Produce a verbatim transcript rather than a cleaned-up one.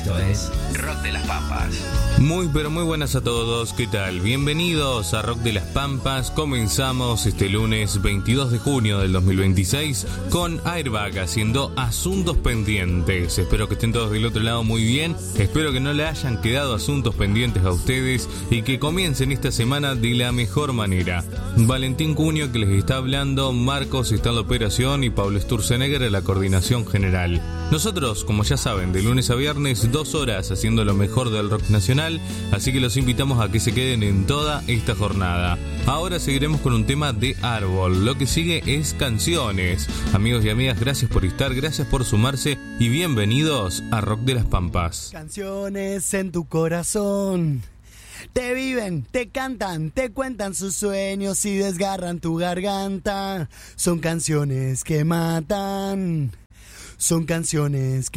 Esto es Rock de las Pampas. Muy pero muy buenas a todos, ¿qué tal? Bienvenidos a Rock de las Pampas. Comenzamos este lunes veintidós de junio del dos mil veintiséis con Airbag haciendo Asuntos Pendientes. Espero que estén todos del otro lado muy bien, espero que no le hayan quedado asuntos pendientes a ustedes y que comiencen esta semana de la mejor manera. Valentín Cunio que les está hablando, Marcos está en la operación y Pablo Sturzenegger en la coordinación general. Nosotros, como ya saben, de lunes a viernes, dos horas haciendo lo mejor del rock nacional, así que los invitamos a que se queden en toda esta jornada. Ahora seguiremos con un tema de Árbol, lo que sigue es canciones. Amigos y amigas, gracias por estar, gracias por sumarse y bienvenidos a Rock de las Pampas. Canciones en tu corazón, te viven, te cantan, te cuentan sus sueños y desgarran tu garganta. Son canciones que matan, son canciones que